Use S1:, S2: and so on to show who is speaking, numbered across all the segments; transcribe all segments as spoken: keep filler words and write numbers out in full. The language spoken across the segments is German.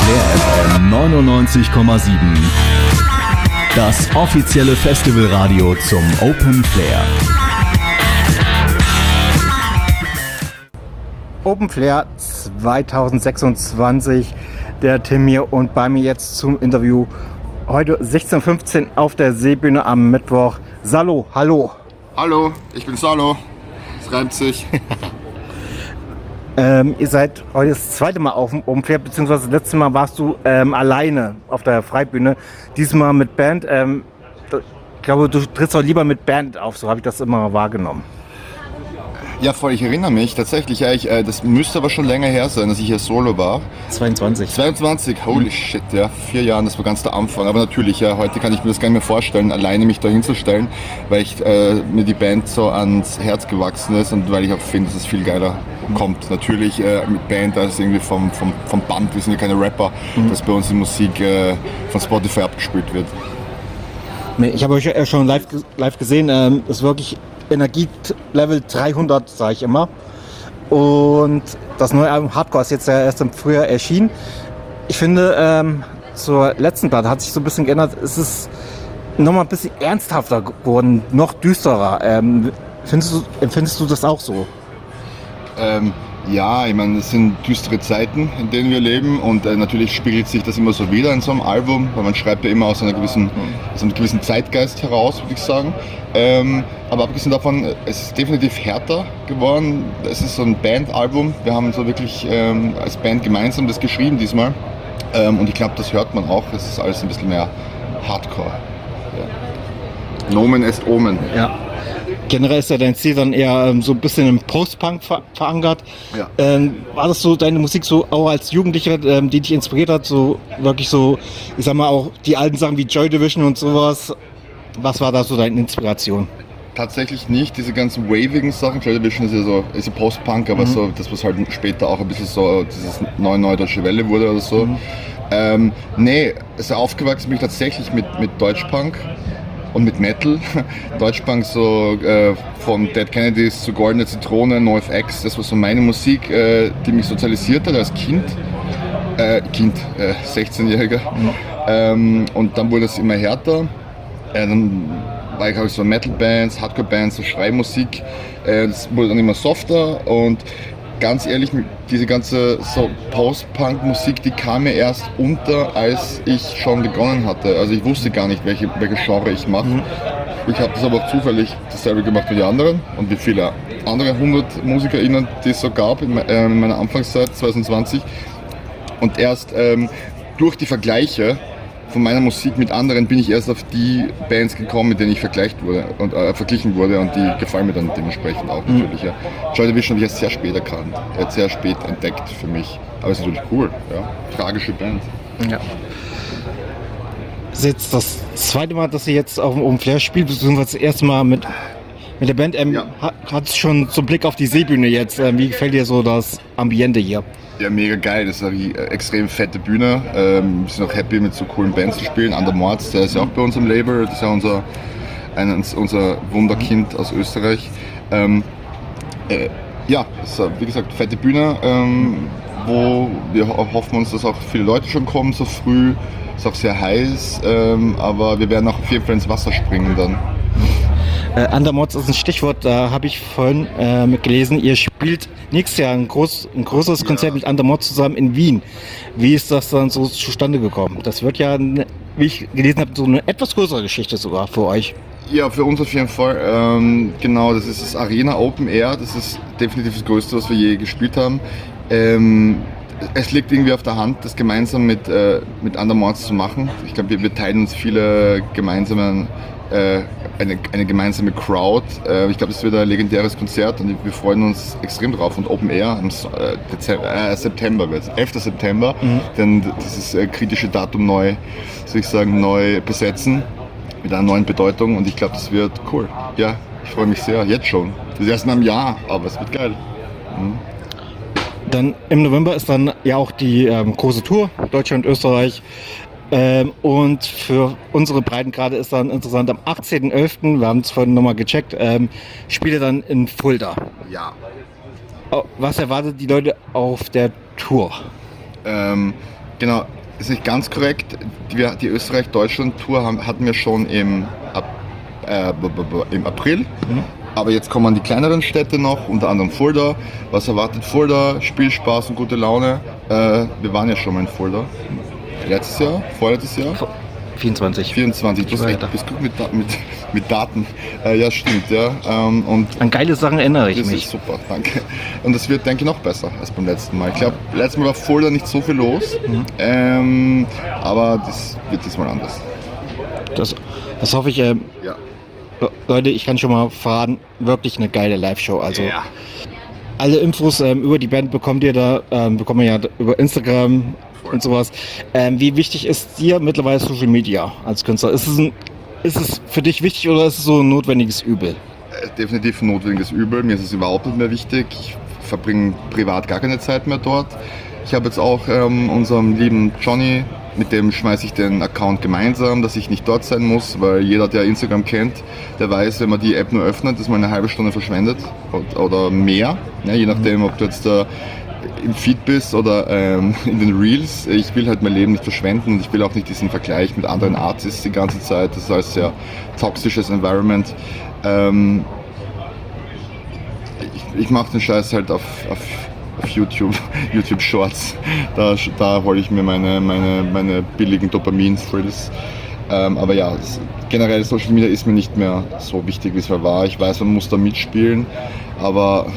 S1: Flair F M neunundneunzig Komma sieben. Das offizielle Festivalradio zum Open Flair.
S2: Open Flair zwanzig sechsundzwanzig. Der Tim hier und bei mir jetzt zum Interview. Heute sechzehn Uhr fünfzehn auf der Seebühne am Mittwoch. Salo, hallo.
S3: Hallo, ich bin Salo. Es reimt sich.
S2: ähm, ihr seid heute das zweite Mal auf dem Open Flair, beziehungsweise das letzte Mal warst du ähm, alleine auf der Freibühne. Diesmal mit Band. Ähm, ich glaube, du trittst auch lieber mit Band auf, so habe ich das immer wahrgenommen.
S3: Ja, voll, ich erinnere mich tatsächlich, ja, ich, äh, das müsste aber schon länger her sein, dass ich hier Solo war.
S2: zweiundzwanzig.
S3: zweiundzwanzig, holy shit, ja, vier Jahren, das war ganz der Anfang. Aber natürlich, ja, heute kann ich mir das gar nicht mehr vorstellen, alleine mich da hinzustellen, weil ich, äh, mir die Band so ans Herz gewachsen ist und weil ich auch finde, dass es viel geiler kommt. Natürlich äh, mit Band als irgendwie vom, vom, vom Band, wir sind ja keine Rapper, mhm. dass bei uns die Musik äh, von Spotify abgespielt wird.
S2: Ich habe euch ja schon live, live gesehen, ähm, ist wirklich Energielevel dreihundert, sage ich immer. Und das neue Album Hardcore ist jetzt ja erst im Frühjahr erschienen. Ich finde, ähm, zur letzten Platte hat sich so ein bisschen geändert. Es ist nochmal ein bisschen ernsthafter geworden, noch düsterer. Ähm, findest du, empfindest du das auch so? Ähm,
S3: ja, ich meine, es sind düstere Zeiten, in denen wir leben und äh, natürlich spiegelt sich das immer so wieder in so einem Album, weil man schreibt ja immer aus einer gewissen, aus einem gewissen Zeitgeist heraus, würde ich sagen. Ähm, aber abgesehen davon, es ist definitiv härter geworden. Es ist so ein Bandalbum. Wir haben so wirklich ähm, als Band gemeinsam das geschrieben diesmal. Ähm, und ich glaube, das hört man auch. Es ist alles ein bisschen mehr Hardcore. Ja. Nomen est Omen.
S2: Ja. Generell ist ja dein Ziel dann eher ähm, so ein bisschen im Post-Punk ver- verankert. Ja. Ähm, war das so deine Musik so auch als Jugendlicher, ähm, die dich inspiriert hat? So wirklich so, ich sag mal auch die alten Sachen wie Joy Division und sowas. Was war da so deine Inspiration?
S3: Tatsächlich nicht, diese ganzen wavigen Sachen. Joy Division ist ja so, ist ja Post-Punk, aber mhm. so, das was halt später auch ein bisschen so dieses neue neue deutsche Welle wurde oder so. Mhm. Ähm, nee, also aufgewachsen bin ich tatsächlich mit, mit Deutschpunk und mit Metal. Deutschpunk so äh, von Dead Kennedys zu Goldene Zitrone, NoFX, das war so meine Musik, äh, die mich sozialisiert hat als Kind. Äh, Kind, äh, sechzehnjähriger. Mhm. Ähm, und dann wurde es immer härter. Äh, dann war ich auch so Metal-Bands, Hardcore-Bands, so Schreimusik. Äh, das wurde dann immer softer und ganz ehrlich, diese ganze so Post-Punk-Musik, die kam mir erst unter, als ich schon begonnen hatte. Also ich wusste gar nicht, welche, welche Genre ich mache. Mhm. Ich habe das aber auch zufällig dasselbe gemacht wie die anderen und wie viele andere hundert MusikerInnen, die es so gab in, äh, in meiner Anfangszeit zwanzig zwanzig. Und erst ähm, durch die Vergleiche von meiner Musik mit anderen bin ich erst auf die Bands gekommen, mit denen ich vergleicht wurde und äh, verglichen wurde und die gefallen mir dann dementsprechend auch mhm. natürlich. Ja. Joy Division habe ich erst sehr spät erkannt, er sehr spät entdeckt für mich. Aber es ist natürlich cool, ja. Tragische Band.
S2: Ja. Das ist jetzt das zweite Mal, dass ihr jetzt auf dem Open Flair spielt, beziehungsweise das erste Mal mit, mit der Band. Ähm, ja. Hat es schon so einen Blick auf die Seebühne jetzt. Ähm, wie gefällt dir so das Ambiente hier?
S3: Ja, mega geil. Das ist eine extrem fette Bühne. Ähm, wir sind auch happy, mit so coolen Bands zu spielen. Ander Mords, der ist ja auch bei uns im Label. Das ist ja unser, ein, unser Wunderkind aus Österreich. Ähm, äh, ja, das ist, wie gesagt, fette Bühne, ähm, wo wir hoffen uns, dass auch viele Leute schon kommen so früh. Ist auch sehr heiß, ähm, aber wir werden auch auf jeden Fall ins Wasser springen dann.
S2: Äh, Undermods ist ein Stichwort, da habe ich vorhin äh, gelesen, ihr spielt nächstes Jahr ein, groß, ein größeres ja. Konzert mit Undermods zusammen in Wien. Wie ist das dann so zustande gekommen? Das wird ja, wie ich gelesen habe, so eine etwas größere Geschichte sogar für euch.
S3: Ja, für uns auf jeden Fall. Ähm, genau, das ist das Arena Open Air, das ist definitiv das Größte, was wir je gespielt haben. Ähm, es liegt irgendwie auf der Hand, das gemeinsam mit, äh, mit Undermods zu machen. Ich glaube, wir, wir teilen uns viele gemeinsame äh, Eine, eine gemeinsame Crowd. Ich glaube, es wird ein legendäres Konzert und wir freuen uns extrem drauf. Und Open Air am Dezember, äh, September wird es, elfter September, mhm. denn dieses äh, kritische Datum neu, soll ich sagen, neu besetzen mit einer neuen Bedeutung und ich glaube, das wird cool. Ja, ich freue mich sehr, jetzt schon. Das ist erst mal im Jahr, aber es wird geil. Mhm.
S2: Dann im November ist dann ja auch die ähm, große Tour, Deutschland, Österreich. Ähm, und für unsere Breitengrade ist dann interessant, am achtzehnten elften, wir haben es vorhin nochmal gecheckt, ähm, spielt er dann in Fulda.
S3: Ja.
S2: Was erwartet die Leute auf der Tour?
S3: Ähm, Genau, ist nicht ganz korrekt. Die, die Österreich-Deutschland-Tour haben, hatten wir schon im, Ap- äh, b- b- b- im April.
S2: Mhm.
S3: Aber jetzt kommen die kleineren Städte noch, unter anderem Fulda. Was erwartet Fulda? Spielspaß und gute Laune. Äh, wir waren ja schon mal in Fulda. Letztes Jahr? Vorletztes Jahr?
S2: vierundzwanzig.
S3: vierundzwanzig. Du hast echt, bist gut mit, Da- mit, mit Daten. Äh, ja, stimmt. Ja. Ähm, und
S2: An geile Sachen erinnere ich
S3: das
S2: mich.
S3: ist super, danke. Und das wird, denke ich, noch besser als beim letzten Mal. Ich glaube, letztes Mal war Fulda nicht so viel los.
S2: Mhm.
S3: Ähm, aber das wird diesmal anders.
S2: Das, das hoffe ich. Ähm,
S3: Ja.
S2: Leute, ich kann schon mal verraten, wirklich eine geile Live-Show. Also
S3: Ja.
S2: alle Infos ähm, über die Band bekommt ihr da, ähm, bekommt ihr ja über Instagram und sowas. Ähm, wie wichtig ist dir mittlerweile Social Media als Künstler? Ist es, ein, ist es für dich wichtig oder ist es so ein notwendiges Übel?
S3: Äh, Definitiv ein notwendiges Übel. Mir ist es überhaupt nicht mehr wichtig. Ich verbringe privat gar keine Zeit mehr dort. Ich habe jetzt auch ähm, unserem lieben Johnny, mit dem schmeiße ich den Account gemeinsam, dass ich nicht dort sein muss, weil jeder, der Instagram kennt, der weiß, wenn man die App nur öffnet, dass man eine halbe Stunde verschwendet oder, oder mehr. Ja, je nachdem, ob du jetzt da im Feed bist oder ähm, in den Reels. Ich will halt mein Leben nicht verschwenden und ich will auch nicht diesen Vergleich mit anderen Artists die ganze Zeit. Das ist ein sehr toxisches Environment. Ähm, ich ich mache den Scheiß halt auf, auf, auf YouTube, YouTube Shorts. Da, da hole ich mir meine, meine, meine billigen Dopamin-Thrills. Ähm, aber ja, das, generell Social Media ist mir nicht mehr so wichtig, wie es mal war. Ich weiß, man muss da mitspielen, aber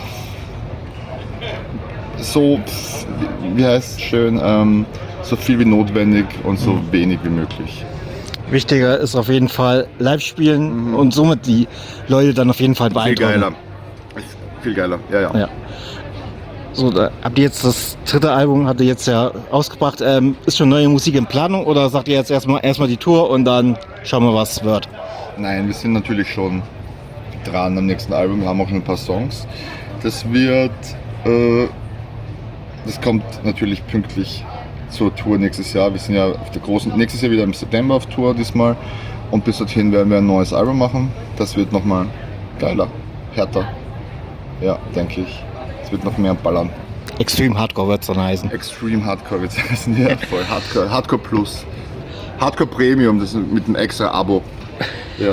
S3: so, wie heißt es schön, ähm, so viel wie notwendig und so wenig wie möglich.
S2: Wichtiger ist auf jeden Fall live spielen
S3: Mhm.
S2: und somit die Leute dann auf jeden Fall
S3: Viel
S2: beeindrucken.
S3: geiler. Viel geiler, ja, ja.
S2: Ja. So, da habt ihr jetzt das dritte Album, habt ihr jetzt ja ausgebracht. Ähm, ist schon neue Musik in Planung oder sagt ihr jetzt erstmal erstmal die Tour und dann schauen wir, was wird?
S3: Nein, wir sind natürlich schon dran am nächsten Album. Wir haben auch schon ein paar Songs. Das wird, äh, das kommt natürlich pünktlich zur Tour nächstes Jahr. Wir sind ja auf der großen, nächstes Jahr wieder im September auf Tour diesmal. Und bis dorthin werden wir ein neues Album machen. Das wird nochmal geiler, härter. Ja, denke ich. Es wird noch mehr ballern.
S2: Extreme Hardcore wird es dann heißen.
S3: Extreme Hardcore wird es heißen. Ja, voll. Hardcore, Hardcore Plus. Hardcore Premium, das ist mit einem extra Abo. Ja.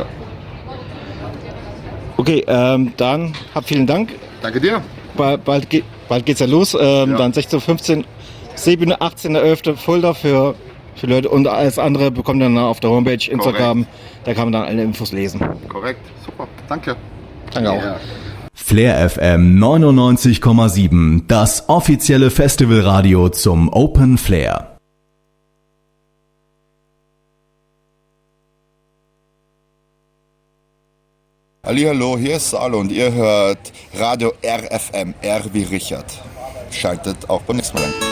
S2: Okay, ähm, dann habt vielen Dank.
S3: Danke dir.
S2: Bald, bald, geht, bald geht's ja los. Ähm,
S3: Ja.
S2: Dann sechzehn Uhr fünfzehn, Seebühne achtzehnter elfter Fulda für, für Leute. Und alles andere bekommt ihr dann auf der Homepage, Instagram. Da kann man dann alle Infos lesen.
S3: Korrekt. Super. Danke.
S2: Danke auch.
S3: Ja.
S1: Flair F M neunundneunzig Komma sieben, das offizielle Festivalradio zum Open Flair.
S3: Hallihallo, hier ist Salo und ihr hört Radio R F M, R wie Richard. Schaltet auch beim nächsten Mal ein.